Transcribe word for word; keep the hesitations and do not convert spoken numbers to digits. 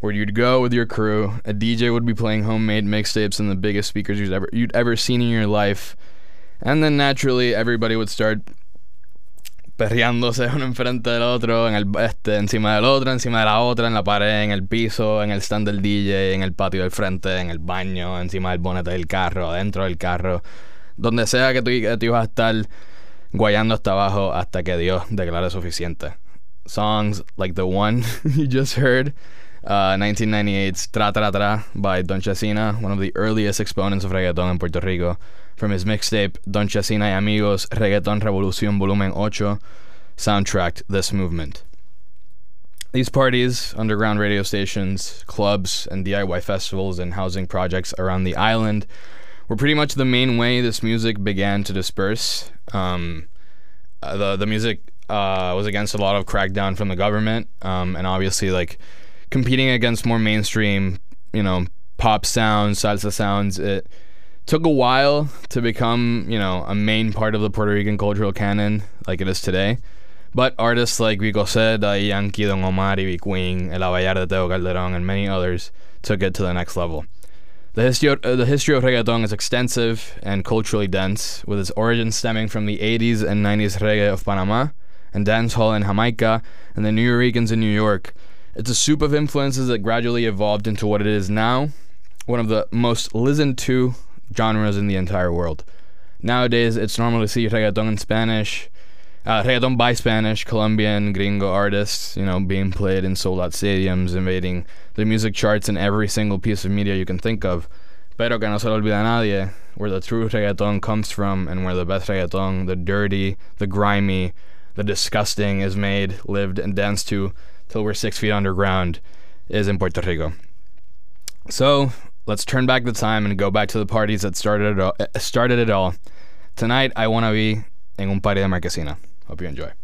where you'd go with your crew. A D J would be playing homemade mixtapes in the biggest speakers you'd ever you'd ever seen in your life, and then naturally everybody would start perreándose uno enfrente del otro, en el, este, encima del otro, encima de la otra, en la pared, en el piso, en el stand del D J, en el patio del frente, en el baño, encima del bonete del carro, adentro del carro, donde sea que tú, que tú ibas a estar guayando hasta abajo hasta que Dios declare suficiente. Songs like the one you just heard, uh, nineteen ninety-eight's Tra Tra Tra by Don Chesina, one of the earliest exponents of reggaeton in Puerto Rico, from his mixtape Don Chesina y Amigos Reggaeton Revolución Volumen ocho, soundtracked this movement. These parties, underground radio stations, clubs, and D I Y festivals and housing projects around the island were pretty much the main way this music began to disperse. Um, uh, the the music uh, was against a lot of crackdown from the government, um, and obviously like competing against more mainstream, you know, pop sounds, salsa sounds. It took a while to become, you know, a main part of the Puerto Rican cultural canon like it is today. But artists like Vico Seda, Yankee, Don Omar, Ivy Queen, El Abayar de Teo Calderón, and many others took it to the next level. The history, of, uh, the history of reggaeton is extensive and culturally dense, with its origins stemming from the eighties and nineties reggae of Panama and dancehall in Jamaica and the Nuyorican in New York. It's a soup of influences that gradually evolved into what it is now, one of the most listened to genres in the entire world. Nowadays, it's normal to see reggaeton in Spanish, uh, reggaeton by Spanish, Colombian, gringo artists, you know, being played in sold-out stadiums, invading the music charts in every single piece of media you can think of. Pero que no se le olvida a nadie where the true reggaeton comes from and where the best reggaeton, the dirty, the grimy, the disgusting is made, lived, and danced to till we're six feet underground is in Puerto Rico. So, let's turn back the time and go back to the parties that started it all. Started it all. Tonight, I want to be en un party de Marquesina. Hope you enjoy.